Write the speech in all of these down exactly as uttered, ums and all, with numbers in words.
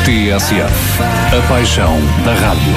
T S F, a paixão da rádio.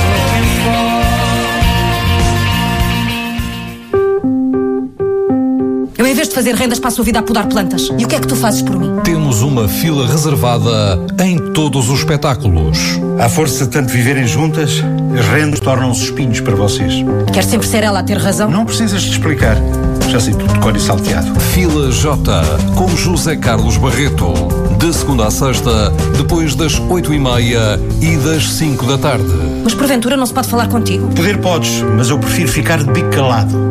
Eu, em vez de fazer rendas, passo a vida a podar plantas. E o que é que tu fazes por mim? Temos uma fila reservada em todos os espetáculos. À força de tanto viverem juntas, as rendas tornam-se espinhos para vocês. Quer sempre ser ela a ter razão? Não precisas de explicar. Já sei tudo de cor e salteado. Fila J, com José Carlos Barreto. De segunda a sexta, depois das oito e meia e das cinco da tarde. Mas porventura não se pode falar contigo? Poder podes, mas eu prefiro ficar de bico calado.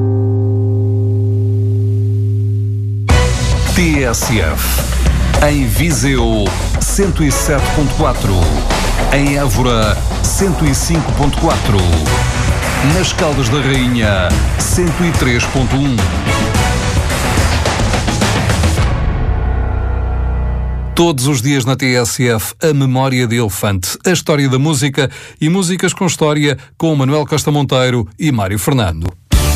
T S F. Em Viseu, cento e sete ponto quatro. Em Évora, cento e cinco ponto quatro. Nas Caldas da Rainha, cento e três ponto um. Todos os dias na T S F, a Memória de Elefante, a história da música e músicas com história, com Manuel Costa Monteiro e Mário Fernando.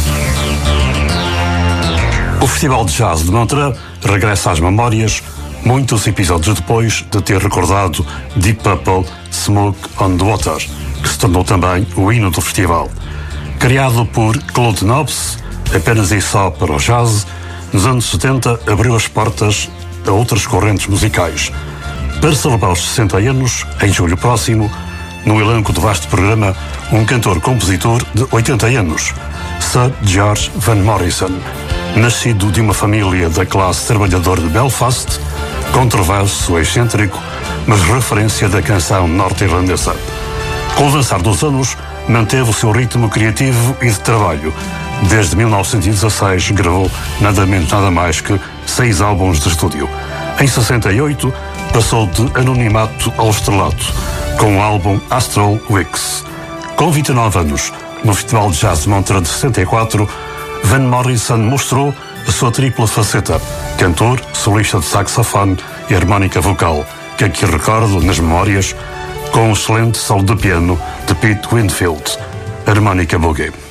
O Festival de Jazz de Montreux regressa às memórias muitos episódios depois de ter recordado Deep Purple Smoke on the Water, que se tornou também o hino do festival. Criado por Claude Nobs, apenas e só para o jazz, nos anos setenta abriu as portas a outras correntes musicais. Para celebrar os sessenta anos, em julho próximo, no elenco do vasto programa, um cantor-compositor de oitenta anos, Sir George Van Morrison, nascido de uma família da classe trabalhadora de Belfast, controverso, excêntrico, mas referência da canção norte-irlandesa. Com o avançar dos anos, manteve o seu ritmo criativo e de trabalho. Desde mil novecentos e dezasseis gravou nada menos nada mais que seis álbuns de estúdio. Em sessenta e oito, passou de anonimato ao estrelato, com o álbum Astral Weeks. Com vinte e nove anos, no Festival de Jazz de Montreux de sessenta e quatro, Van Morrison mostrou a sua tripla faceta: cantor, solista de saxofone e harmónica vocal, que aqui recordo nas memórias com o excelente solo de piano de Pete Winfield, Harmonica Boogie.